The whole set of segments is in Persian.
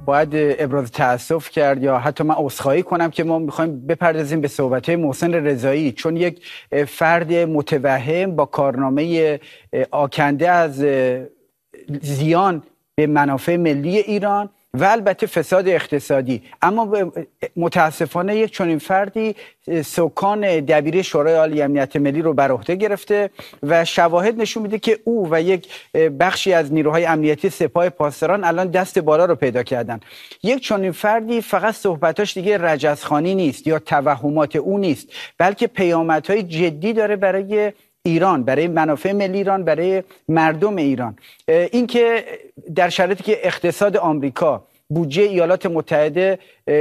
باید ابراز تأسف کرد یا حتی من عذرخواهی کنم که ما میخوایم بپردازیم به صحبت‌های محسن رضایی، چون یک فرد متوهم با کارنامه آکنده از زیان به منافع ملی ایران و البته فساد اقتصادی، اما متاسفانه یک چنین فردی سکان دبیر شورای عالی امنیت ملی رو بر عهده گرفته و شواهد نشون میده که او و یک بخشی از نیروهای امنیتی سپاه پاسداران الان دست بالا رو پیدا کردن. یک چنین فردی فقط صحبتاش دیگه رجزخوانی نیست یا توهمات او نیست، بلکه پیامدهای جدی داره برای ایران، برای منافع ملی ایران، برای مردم ایران. این که در شرایطی که اقتصاد آمریکا، بودجه ایالات متحده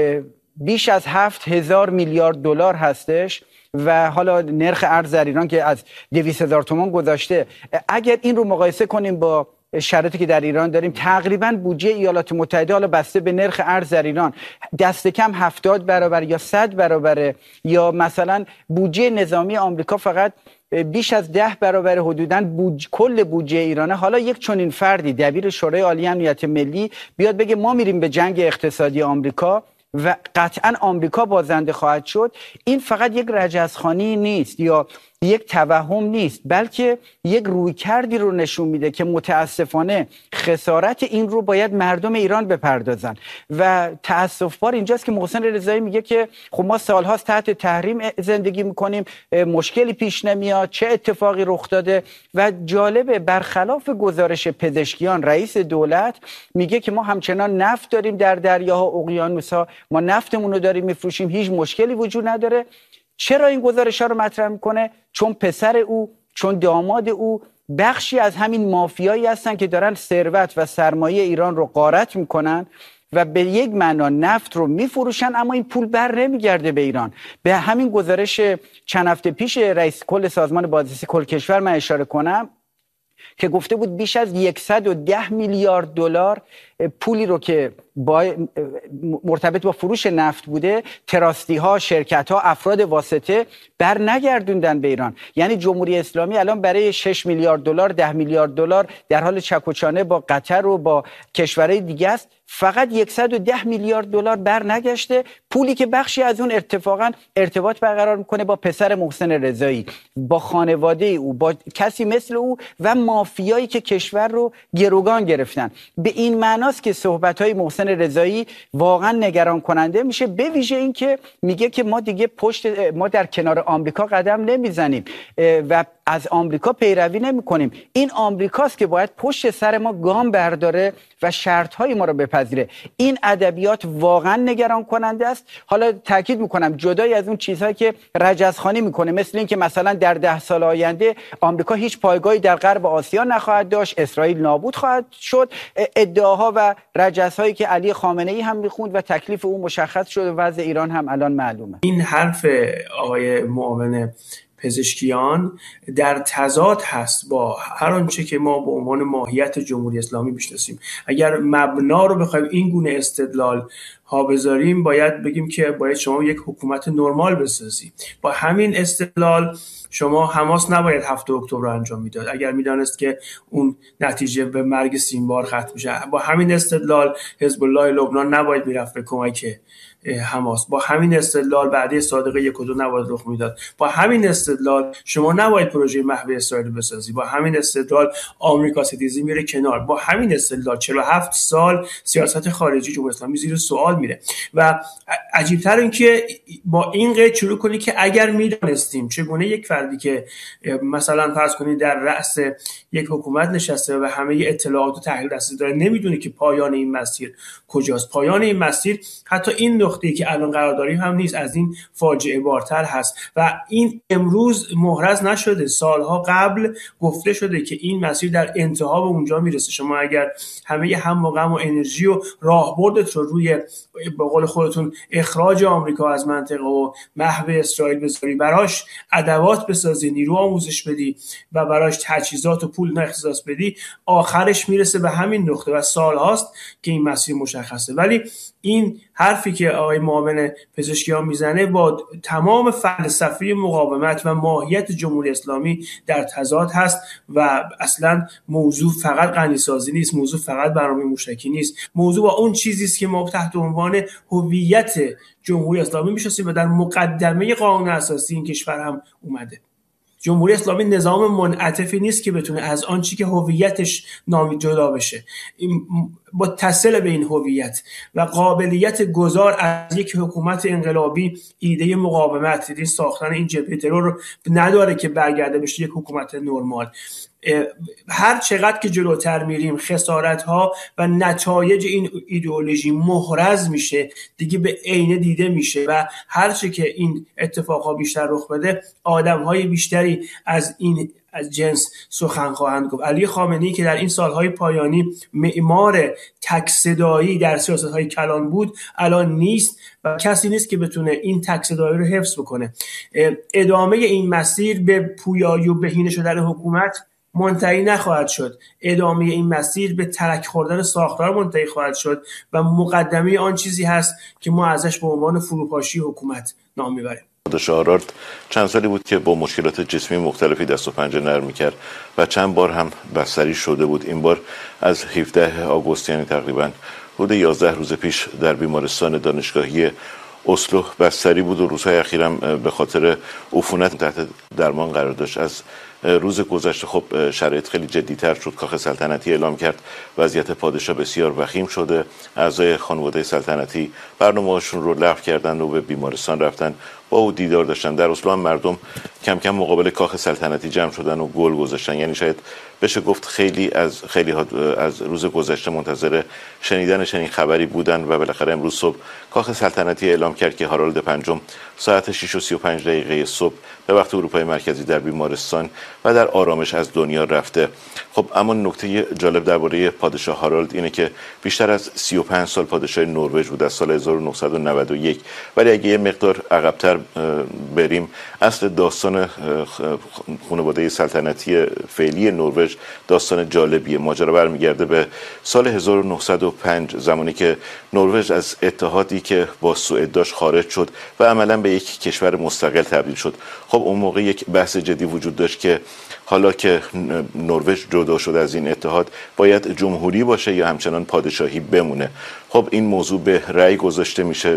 بیش از 7,000 میلیارد دلار هستش و حالا نرخ ارز در ایران که از 200,000 تومان گذاشته، اگر این رو مقایسه کنیم با شرایطی که در ایران داریم، تقریبا بودجه ایالات متحده حالا بسته به نرخ ارز در ایران دست کم 70 برابر یا 100 برابره، یا مثلا بودجه نظامی آمریکا فقط بیش از 10 برابر حدوداً کل بودجه ایرانه. حالا یک چنین فردی دبیر شورای عالی امنیت ملی بیاد بگه ما میریم به جنگ اقتصادی آمریکا و قطعاً آمریکا بازنده خواهد شد، این فقط یک رجزخوانی نیست یا یک توهم نیست، بلکه یک رویکردی رو نشون میده که متاسفانه خسارت این رو باید مردم ایران بپردازن. و تأسف بار اینجاست که محسن رضایی میگه که خب ما سالهاست تحت تحریم زندگی میکنیم، مشکلی پیش نمیاد، چه اتفاقی رخ داده. و جالبه برخلاف گزارش پزشکیان، رئیس دولت میگه که ما همچنان نفت داریم در دریاها و اقیانوس‌ها، ما نفتمون رو داریم میفروشیم، هیچ مشکلی وجود نداره. چرا این گزارش‌ها رو مطرح میکنه؟ چون پسر او، چون داماد او بخشی از همین مافیایی هستن که دارن ثروت و سرمایه ایران رو غارت میکنن و به یک معنا نفت رو میفروشن، اما این پول بر نمیگرده به ایران. به همین گزارش چند هفته پیش رئیس کل سازمان بازرسی کل کشور من اشاره کنم که گفته بود بیش از 110 میلیارد دلار پولی رو که مرتبط با فروش نفت بوده، تراستی ها، شرکت ها، افراد واسطه بر نگردوندن به ایران. یعنی جمهوری اسلامی الان برای 6 میلیارد دلار، 10 میلیارد دلار در حال چک و چانه با قطر و با کشورهای دیگه است. فقط 110 میلیارد دلار بر نگشته، پولی که بخشی از اون اتفاقا ارتباط برقرار میکنه با پسر محسن رضایی، با خانواده او، با کسی مثل او و مافیایی که کشور رو گروگان گرفتن. به این معناست که صحبت‌های محسن رضایی واقعا نگران کننده میشه، به ویژه این که میگه که ما دیگه ما در کنار آمریکا قدم نمیزنیم و از آمریکا پیروی نمی‌کنیم. این آمریکاست که باید پشت سر ما گام برداره و شرط‌های ما رو بپذیره. این ادبیات واقعا نگران کننده است. حالا تاکید می‌کنم جدای از اون چیزهایی که رجزخوانی می‌کنه، مثل این که مثلا در 10 سال آینده آمریکا هیچ پایگاهی در غرب آسیا نخواهد داشت، اسرائیل نابود خواهد شد، ادعاها و رجزهایی که علی خامنه‌ای هم می‌خوند و تکلیف او مشخص شد و وضع ایران هم الان معلومه. این حرف آقای معاون پزشکیان در تضاد هست با هر آنچه که ما به عنوان ماهیت جمهوری اسلامی میشناسیم. اگر مبنا رو بخوایم این گونه استدلال ها بذاریم، باید بگیم که باید شما یک حکومت نرمال بسازی. با همین استدلال شما حماس نباید 7 اکتبر رو انجام میداد اگر میدانست که اون نتیجه به مرگ سیمبار ختم میشه. با همین استدلال حزب الله لبنان نباید میرفت به کمک حماس. با همین استدلال بعد صادقه 1 و 2 نباید رخ میداد. با همین استدلال شما نباید پروژه محو اسرائیل بسازی. با همین استدلال آمریکا ستیزی میره کنار. با همین استدلال 47 سال سیاست خارجی جمهوری اسلامی زیر سوال میره. و عجیب‌تر این که با این قید شروع کنی که اگر میدانستیم چگونه یک فردی که مثلا فرض کنید در رأس یک حکومت نشسته و همه اطلاعات و تحلیل دست داره، نمیدونه که پایان این مسیر کجاست. پایان این مسیر حتی این نقطه‌ای که الان قرار داریم هم نیست، از این فاجعه بارتر هست و این امروز محرز نشده. سالها قبل گفته شده که این مسیر در انتها به اونجا میرسه. شما اگر همه هم و غم و انرژی و راهبردت رو روی به قول خودتون اخراج آمریکا از منطقه و محو اسرائیل بذاری، براش ادوات بسازی، نیرو آموزش بدی و براش تجهیزات و پول اختصاص بدی، آخرش میرسه به همین نقطه و سالهاست که این مسیر مشخصه. ولی این حرفی که آقای معاون پزشکیان میزنه با تمام فلسفه مقاومت و ماهیت جمهوری اسلامی در تضاد هست و اصلا موضوع فقط غنیسازی نیست، موضوع فقط برنامه موشکی نیست، موضوع با اون چیزی است که ما تحت عنوان هویت جمهوری اسلامی میشناسیم و در مقدمه قانون اساسی این کشور هم اومده. جمهوری اسلامی نظام منعطفی نیست که بتونه از آن چیزی که هویتش نامی جدا بشه. متصل به این هویت و قابلیت گذار از یک حکومت انقلابی ایده مقاومت، ایده ساختن این جبهه ترور نداره که برگرده بشه یک حکومت نرمال. هر چقدر که جلوتر میریم خسارت‌ها و نتایج این ایدئولوژی محرز میشه، دیگه به عینه دیده میشه و هر چه که این اتفاقها بیشتر رخ بده آدم‌های بیشتری از جنس سخن خواهند گفت. علی خامنه‌ای که در این سالهای پایانی معمار تک‌صدایی در سیاست‌های کلان بود الان نیست و کسی نیست که بتونه این تک‌صدایی رو حفظ بکنه. ادامه این مسیر به پویایی و بهینه شدن حکومت منتهی نخواهد شد. ادامه این مسیر به ترک خوردن ساختار منتهی خواهد شد و مقدمه آن چیزی هست که ما ازش به عنوان فروپاشی حکومت نام میبریم. پادشاه هارالد چند سالی بود که با مشکلات جسمی مختلفی دست و پنجه نرم می‌کرد و چند بار هم بستری شده بود. این بار از 17 آگوست یعنی تقریباً حدود 11 روز پیش در بیمارستان دانشگاهی اسلو بستری بود و روزهای اخیرم به خاطر عفونت تحت درمان قرار داشت. از روز گذشته خب شرایط خیلی جدی‌تر شد. کاخ سلطنتی اعلام کرد وضعیت پادشاه بسیار وخیم شده. اعضای خانواده سلطنتی برنامه‌هاشون رو لغو کردن و به بیمارستان رفتن، با او دیدار داشتن. در اسلو هم مردم کم کم مقابل کاخ سلطنتی جمع شدن و گل گذاشتن. یعنی شاید بشه گفت خیلی از روز گذشته منتظر شنیدن چنین خبری بودن و بالاخره امروز صبح کاخ سلطنتی اعلام کرد که هارالد پنجم ساعت 6:35 صبح به وقت اروپای مرکزی در بیمارستان و در آرامش از دنیا رفته. خب اما نکته جالب درباره پادشاه هارالد اینه که بیشتر از 35 سال پادشاه نروژ بود، از سال 1991. ولی اگه یه مقدار عقب‌تر بریم، اصل داستان خانواده سلطنتی فعلی نروژ داستان جالبیه. ماجرا برمیگرده به سال 1905، زمانی که نروژ از اتحادی که با سوئد داشت خارج شد و عملاً به یک کشور مستقل تبدیل شد. خب اون موقع یک بحث جدی وجود داشت که حالا که نروژ جدا شده از این اتحاد باید جمهوری باشه یا همچنان پادشاهی بمونه. خب این موضوع به رأی گذاشته میشه.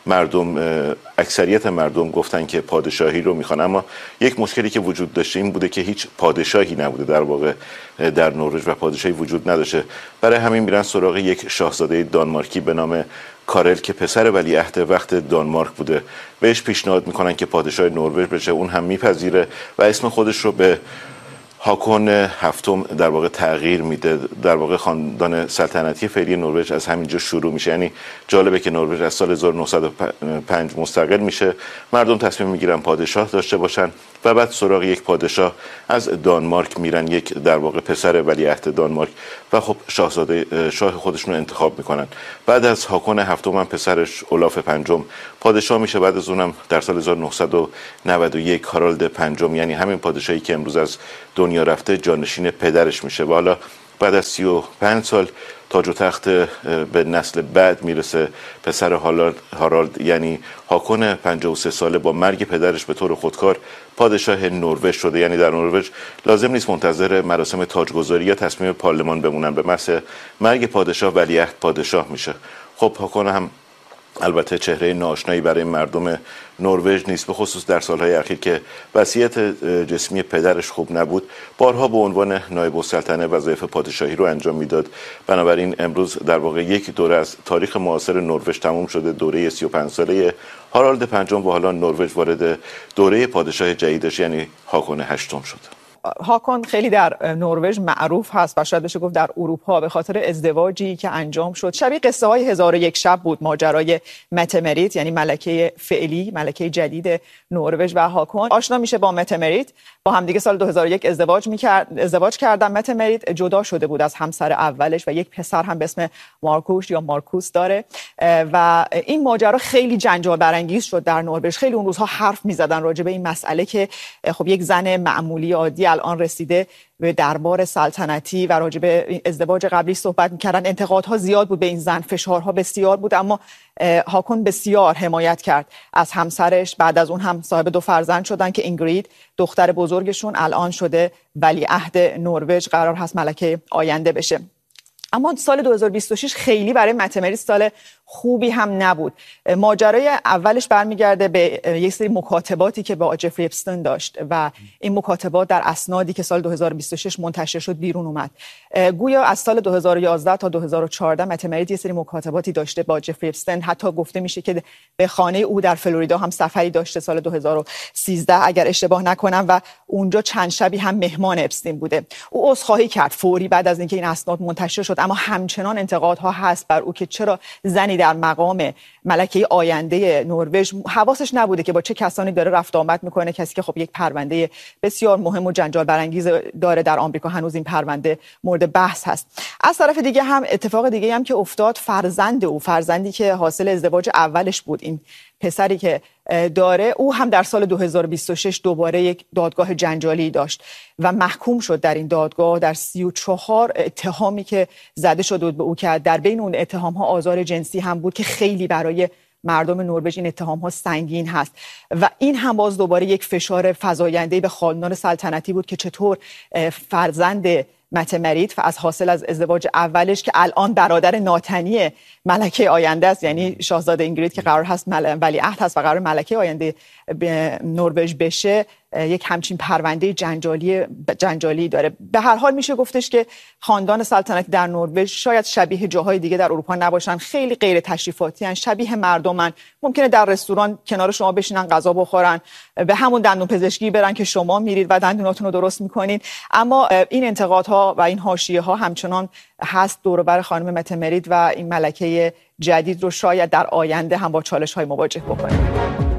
اکثریت مردم گفتن که پادشاهی رو میخوان، اما یک مشکلی که وجود داشته این بوده که هیچ پادشاهی نبوده در واقع در نروژ و پادشاهی وجود نداشته. برای همین میرن سراغ یک شاهزاده دانمارکی به نام کارل که پسر ولیعهد وقت دانمارک بوده. بهش پیشنهاد میکنن که پادشاه نروژ بشه، اون هم میپذیره و اسم خودش رو به هاکون هفتم در واقع تغییر میده. در واقع خاندان سلطنتی فعلی نروژ از همینجا شروع میشه. یعنی جالبه که نروژ از سال 1905 مستقل میشه، مردم تصمیم میگیرن پادشاه داشته باشن و بعد سراغ یک پادشاه از دانمارک میرن، یک در واقع پسر ولیعهد دانمارک، و خب شاه خودشون رو انتخاب میکنن. بعد از هاکون هفتم هم پسرش اولاف پنجم پادشاه میشه. بعد از اونم در سال 1991 هارالد پنجم، یعنی همین پادشاهی که امروز از دنیا رفته، جانشین پدرش میشه. و حالا بعد از 35 سال تاج و تخت به نسل بعد میرسه. پسر هارالد یعنی هاکون 53 ساله با مرگ پدرش به طور خودکار پادشاه نروژ شده. یعنی در نروژ لازم نیست منتظر مراسم تاجگذاری یا تصمیم پارلمان بمونن، به محض مرگ پادشاه ولیعهد پادشاه میشه. خب هاکون هم البته چهره ناآشنایی برای مردم نروژ نیست، به خصوص در سالهای اخیر که وضعیت جسمی پدرش خوب نبود. بارها به عنوان نایب السلطنه وظایف پادشاهی رو انجام میداد. بنابراین امروز در واقع یک دوره از تاریخ معاصر نروژ تموم شده، دوره 35 ساله هارالد پنجم، و حالا نروژ وارد دوره پادشاه جدیدش یعنی هاکون هشتم شد. هاکون خیلی در نروژ معروف هست و شاید بشه گفت در اروپا به خاطر ازدواجی که انجام شد. شبیه قصه های 1001 شب بود ماجرای مته مریت، یعنی ملکه فعلی، ملکه جدید نروژ و هاکون آشنا میشه با مته مریت. با همدیگه سال 2001 ازدواج کردن. مته مریت جدا شده بود از همسر اولش و یک پسر هم به اسم مارکوش یا مارکوس داره و این ماجرا خیلی جنجال برانگیز شد در نروژ. خیلی اون روزها حرف میزدن راجع به این مسئله که خب یک زن معمولی عادی الان رسیده به دربار سلطنتی و راجع به ازدواج قبلی صحبت می‌کردن. انتقادها زیاد بود به این زن، فشارها بسیار بود، اما هاکون بسیار حمایت کرد از همسرش. بعد از اون هم صاحب 2 فرزند شدن که اینگرید دختر بزرگشون الان شده ولیعهد نروژ، قرار هست ملکه آینده بشه. اما سال 2026 خیلی برای مته سال خوبی هم نبود. ماجرای اولش برمیگرده به یک سری مکاتباتی که با جفری اپستین داشت و این مکاتبات در اسنادی که سال 2026 منتشر شد بیرون اومد. گویا از سال 2011 تا 2014 مته یه سری مکاتباتی داشته با جفری اپستین. حتی گفته میشه که به خانه او در فلوریدا هم سفری داشته سال 2013 اگر اشتباه نکنم و اونجا چند شبی هم مهمان اپستین بوده. او عذرخواهی کرد فوری بعد از اینکه این اسناد منتشر شد، اما همچنان انتقادها هست بر او که چرا زنی در مقام ملکه آینده نروژ حواسش نبوده که با چه کسانی داره رفت آمد میکنه، کسی که خب یک پرونده بسیار مهم و جنجال برانگیز داره در آمریکا. هنوز این پرونده مورد بحث هست. از طرف دیگه هم اتفاق دیگه هم که افتاد، فرزندی که حاصل ازدواج اولش بود، این پسری که داره، او هم در سال 2026 دوباره یک دادگاه جنجالی داشت و محکوم شد در این دادگاه در 34 اتهامی که زده شده بود به او، که در بین اون اتهام ها آزار جنسی هم بود که خیلی برای مردم نروژ این اتهام ها سنگین هست و این هم باز دوباره یک فشار فزاینده به خاندان سلطنتی بود که چطور فرزند مته از حاصل از ازدواج اولش که الان برادر ناتنی ملکه آینده است، یعنی شاهزاده اینگرید که قرار هست ولیعهد هست و قرار ملکه آینده نروژ بشه، یک همچین پرونده جنجالی داره. به هر حال میشه گفتش که خاندان سلطنتی در نروژ شاید شبیه جاهای دیگه در اروپا نباشن، خیلی غیر تشریفاتی ان، شبیه مردمن. ممکنه در رستوران کنار شما بشینن غذا بخورن، به همون دندون پزشکی برن که شما میرید و دندوناتون رو درست میکنین، اما این انتقادها و این حاشیه ها همچنان هست دور و بر خانم مته و این ملکه جدید رو شاید در آینده هم با چالش های مواجه بکنه.